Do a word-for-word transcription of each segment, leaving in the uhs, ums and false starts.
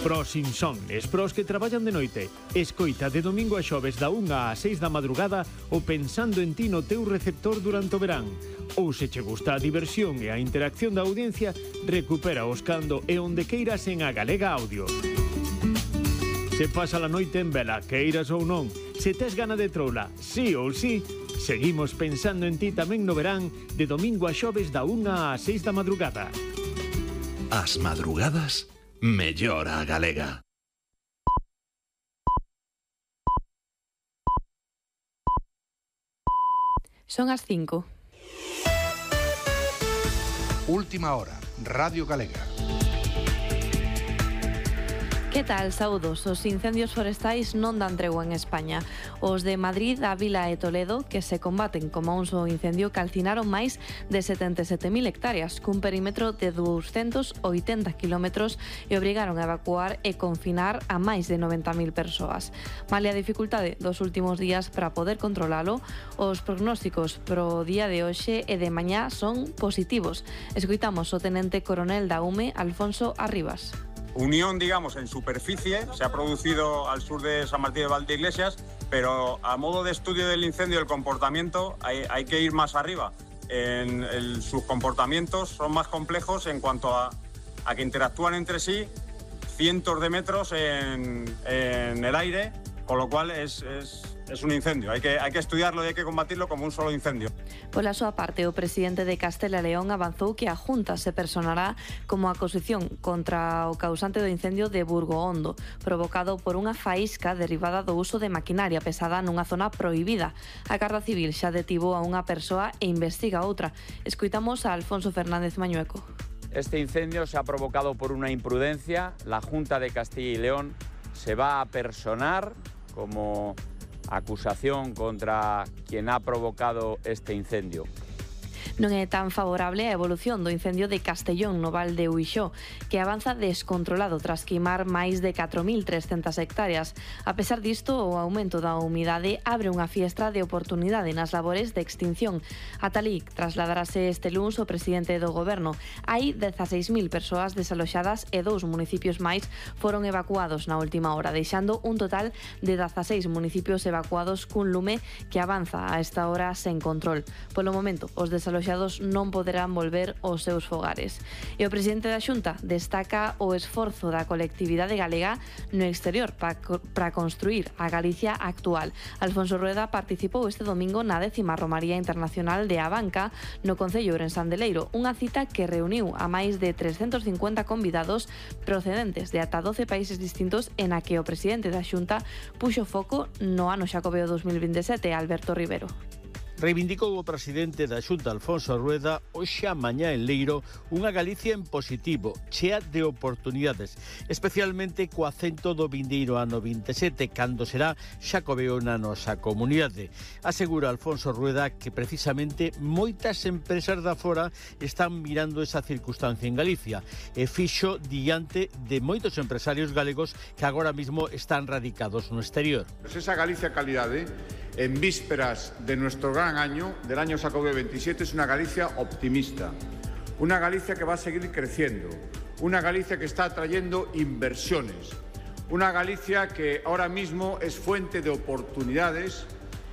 Pros insomnes, pros que traballan de noite. Escoita de domingo a xoves da unha ás seis da madrugada ou pensando en ti no teu receptor durante o verán. Ou se che gusta a diversión e a interacción da audiencia, recupera os cando e onde queiras en A Galega Audio. Se pasa a noite en vela, queiras ou non, se tes gana de troula, sí ou sí, seguimos pensando en ti tamén no verán de domingo a xoves da unha ás seis da madrugada. As madrugadas, mellor a galega. Son as cinco. Última hora, Radio Galega. Que tal, saúdos? Os incendios forestais non dan tregua en España. Os de Madrid, Ávila e Toledo, que se combaten como un só incendio, calcinaron máis de setenta e sete mil hectáreas, cun perímetro de doscientos oitenta kilómetros e obrigaron a evacuar e confinar a máis de noventa mil persoas. Malia a dificultade dos últimos días para poder controlalo, os prognósticos pro día de hoxe e de mañá son positivos. Escoitamos o tenente coronel da U M E, Alfonso Arribas. Unión, digamos, en superficie se ha producido al sur de San Martín de Valdeiglesias, pero a modo de estudio del incendio y el comportamiento hay, hay que ir más arriba. En el, sus comportamientos son más complejos en cuanto a, a que interactúan entre sí cientos de metros en, en el aire, con lo cual es, es, es un incendio. Hay que, hay que estudiarlo y hay que combatirlo como un solo incendio. Pola súa parte, o presidente de Castela e León avanzou que a Junta se personará como acusación contra o causante do incendio de Burgohondo, provocado por unha faísca derivada do uso de maquinaria pesada nunha zona prohibida. A Garda Civil xa detivo a unha persoa e investiga a outra. Escuitamos a Alfonso Fernández Mañueco. Este incendio se ha provocado por una imprudencia. La Junta de Castilla y León se va a personar como acusación contra quien ha provocado este incendio. Non é tan favorable a evolución do incendio de Castellón no Val de Uixó, que avanza descontrolado tras queimar máis de catro mil trescentas hectáreas. A pesar disto, o aumento da humidade abre unha fiestra de oportunidade nas labores de extinción. A Talí trasladarase este luns o presidente do goberno. Hai dezaseis mil persoas desaloxadas e dous municipios máis foron evacuados na última hora, deixando un total de dezaseis municipios evacuados cun lume que avanza a esta hora sen control. Polo momento, os desaloxados non poderán volver aos seus fogares. E o presidente da Xunta destaca o esforzo da colectividade galega no exterior para construir a Galicia actual. Alfonso Rueda participou este domingo na décima Romaría Internacional de Abanca no Concello Ourensán de Leiro, unha cita que reuniu a máis de trescentos cincuenta convidados procedentes de ata doce países distintos, en a que o presidente da Xunta puxo foco no ano Xacobeo dos mil vinte e sete, Alberto Rivero. Reivindicou o presidente da Xunta, Alfonso Rueda, hoxe a mañá en Leiro, unha Galicia en positivo, chea de oportunidades, especialmente co acento do vindeiro ano vinte e sete, cando será Xacobeo na nosa comunidade. Asegura Alfonso Rueda que precisamente moitas empresas da fora están mirando esa circunstancia en Galicia e fixo diante de moitos empresarios galegos que agora mismo están radicados no exterior. Pues esa Galicia calidade, en vísperas de nuestro gran año, del año Xacobeo veintisiete, es una Galicia optimista, una Galicia que va a seguir creciendo, una Galicia que está atrayendo inversiones, una Galicia que ahora mismo es fuente de oportunidades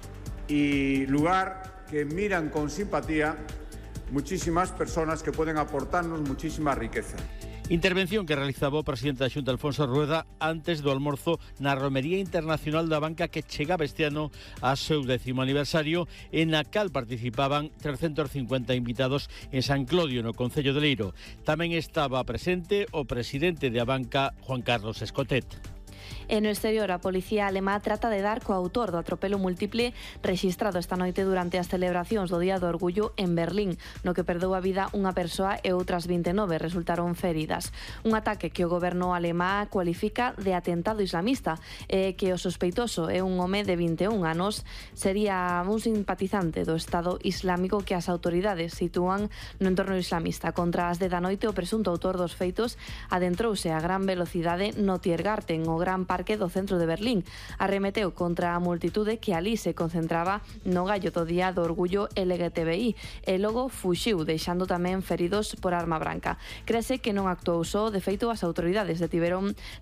y lugar que miran con simpatía muchísimas personas que pueden aportarnos muchísima riqueza. Intervención que realizaba o presidente da Xunta, Alfonso Rueda, antes do almorzo na Romería Internacional da Banca, que chegaba este ano a seu décimo aniversario, en a cal participaban trescentos cincuenta invitados en San Clodio, no Concello de Leiro. Tamén estaba presente o presidente da Banca, Juan Carlos Escotet. E no exterior, a policía alemá trata de dar co autor do atropelo múltiple rexistrado esta noite durante as celebracións do Día do Orgullo en Berlín, no que perdeu a vida unha persoa e outras vinte e nove resultaron feridas. Un ataque que o goberno alemá cualifica de atentado islamista e que o sospeitoso é un home de vinte e un anos, sería un simpatizante do Estado Islámico que as autoridades sitúan no entorno islamista. Contra as de da noite, o presunto autor dos feitos adentrouse a gran velocidade no Tiergarten, o gran parque do centro de Berlín. Arremeteu contra a multitude que ali se concentraba no gallo do Día do Orgullo L G T B I e logo fuxiu, deixando tamén feridos por arma branca. Crese que non actuou só, de feito as autoridades detiveron